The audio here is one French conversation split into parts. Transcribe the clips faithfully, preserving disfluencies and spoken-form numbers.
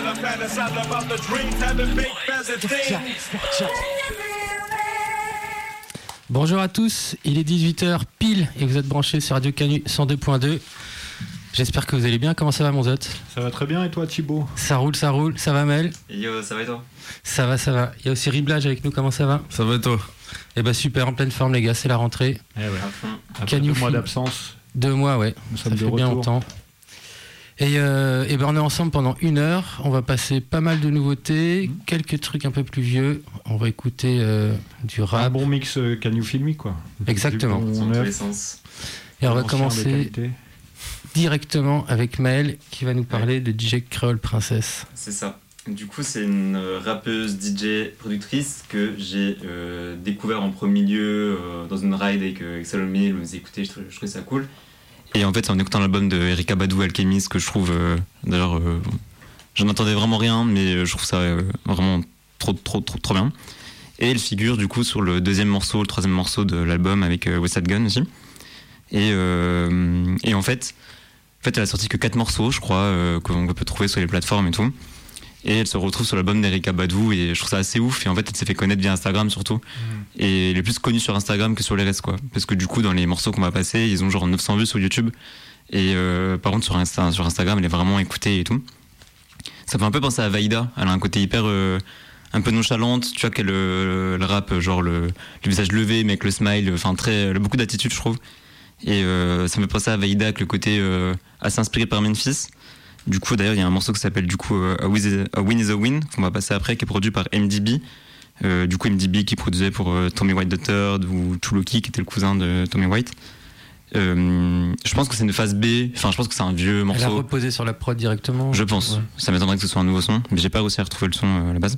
Bonjour à tous, il est dix-huit heures pile et vous êtes branchés sur Radio Canu cent deux point deux. J'espère que vous allez bien. Comment ça va, mon Zot ? Ça va très bien, et toi, Thibaut ? Ça roule, ça roule. Ça va, Mel ? Yo, ça va et toi ? Ça va, ça va. Il y a aussi Riblage avec nous. Comment ça va ? Ça va et toi ? Eh ben super, en pleine forme, les gars. C'est la rentrée. Eh ouais. Après Canu deux mois d'absence. Deux mois, ouais. Nous ça sommes fait de bien retour. longtemps. Et, euh, et ben on est ensemble pendant une heure. On va passer pas mal de nouveautés, mmh. quelques trucs un peu plus vieux. On va écouter euh, du rap. Un bon mix euh, Canu filmique, quoi. Exactement. Du bon Dans tous neuf, les sens. Et on va ancien de commencer qualité. directement avec Maëlle qui va nous parler de D J Creole Princess. C'est ça. Du coup, c'est une rappeuse, D J, productrice que j'ai euh, découvert en premier lieu euh, dans une ride avec, euh, avec Salomé. Elle nous écoutait, je, je trouvais ça cool. Et en fait, c'est en écoutant l'album de Erykah Badu, Alchemist, que je trouve. Euh, d'ailleurs, euh, j'en attendais vraiment rien, mais je trouve ça euh, vraiment trop, trop, trop, trop bien. Et elle figure du coup sur le deuxième morceau, le troisième morceau de l'album avec euh, Westside Gunn aussi. Et, euh, et en fait, en fait, elle a sorti que quatre morceaux, je crois, euh, qu'on peut trouver sur les plateformes et tout. Et elle se retrouve sur l'album d'Erykah Badu et je trouve ça assez ouf. Et en fait, elle s'est fait connaître via Instagram surtout. Mmh. Et elle est plus connue sur Instagram que sur les restes, quoi. Parce que du coup, dans les morceaux qu'on va passer, ils ont genre neuf cents vues sur YouTube. Et euh, par contre, sur, Insta, sur Instagram, elle est vraiment écoutée et tout. Ça fait un peu penser à Vaïda. Elle a un côté hyper. Euh, un peu nonchalante. Tu vois qu'elle euh, le rap, genre le, le visage levé, mais avec le smile. Enfin, très. Elle a beaucoup d'attitude, je trouve. Et euh, ça me fait penser à Vaïda avec le côté euh, assez inspiré par Memphis. Du coup, d'ailleurs, il y a un morceau qui s'appelle du coup uh, a, Win a Win is a Win qu'on va passer après, qui est produit par M D B. Euh, du coup, M D B qui produisait pour euh, Tommy White the Third ou Chuloki qui était le cousin de Tommy White. Euh, je pense que c'est une phase B. Enfin, je pense que c'est un vieux morceau. Elle a reposé sur la prod directement. Je pense. Ouais. Ça m'étonnerait que ce soit un nouveau son, mais j'ai pas réussi à retrouver le son euh, à la base.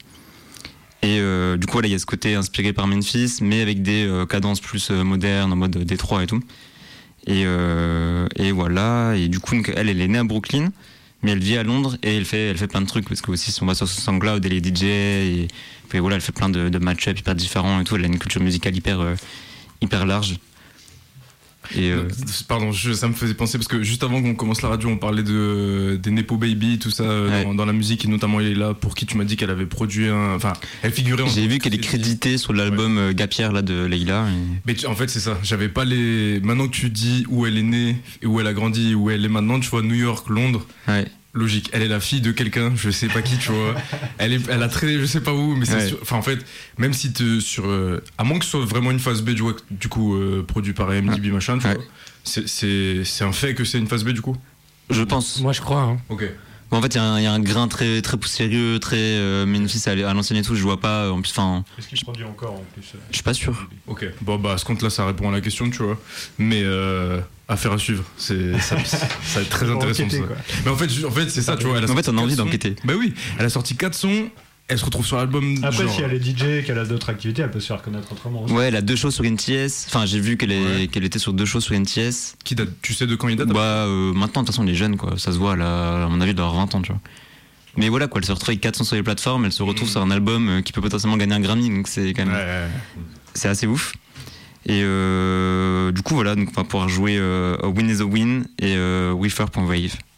Et euh, du coup, là, il y a ce côté inspiré par Memphis, mais avec des euh, cadences plus euh, modernes, en mode Détroit et tout. Et, euh, et voilà. Et du coup, donc, elle, elle est née à Brooklyn. Mais elle vit à Londres et elle fait, elle fait plein de trucs parce que aussi si on va sur SoundCloud, elle est D J et, et voilà, elle fait plein de, de match-up hyper différents et tout. Elle a une culture musicale hyper, euh, hyper large. Et euh... Pardon, je, ça me faisait penser parce que juste avant qu'on commence la radio, on parlait de des Nepo Baby, tout ça ouais. dans, dans la musique et notamment il est là pour qui tu m'as dit qu'elle avait produit un, enfin, elle figurait. En J'ai vu qu'elle est créditée sur l'album ouais. Gapière là de Leila. Et... Mais tu, en fait c'est ça. J'avais pas les. Maintenant que tu dis où elle est née et où elle a grandi, où elle est maintenant, tu vois New York, Londres. Ouais. Logique, elle est la fille de quelqu'un, je sais pas qui, tu vois. Elle est, elle a traîné, je sais pas où, mais c'est ouais. sûr. Enfin, en fait, même si tu sur, euh, à moins que ce soit vraiment une phase B, tu vois, du coup, euh, produit par M D B ouais. machin, tu ouais. vois. C'est, c'est, c'est un fait que c'est une phase B, du coup. Je pense. Moi, je crois. Hein. Ok. Bon, en fait, il y, y a un grain très, très poussiéreux, très euh, Memphis à, à l'ancienne et tout. Je vois pas. En plus, enfin. Est-ce qu'il produit encore en plus ? Je suis pas sûr. Ok. Bon, bah, à ce compte-là, ça répond à la question, tu vois. Mais. Euh... Affaire à suivre, c'est, ça, ça va être très intéressant enquêter, ça. Mais en fait, en fait c'est ça, tu vois. Elle a en fait, on a envie sons. d'enquêter. Bah oui, elle a sorti quatre sons, elle se retrouve sur l'album. Après, genre... si elle est D J, qu'elle a d'autres activités, elle peut se faire connaître autrement aussi. Ouais, elle a deux shows sur N T S. Enfin, j'ai vu qu'elle, est, ouais. qu'elle était sur deux shows sur N T S. Qui date, tu sais de quand il date ? Bah, euh, maintenant, de toute façon, elle est jeune, quoi. Ça se voit, elle a, à mon avis, elle doit avoir vingt ans, tu vois. Mais voilà, quoi, elle se retrouve avec quatre sons sur les plateformes, elle se retrouve mmh. sur un album qui peut potentiellement gagner un Grammy, donc c'est quand même. Ouais. C'est assez ouf. Et euh, du coup, voilà, donc on va pouvoir jouer euh, A Win is a Win et euh, Wefer.wave.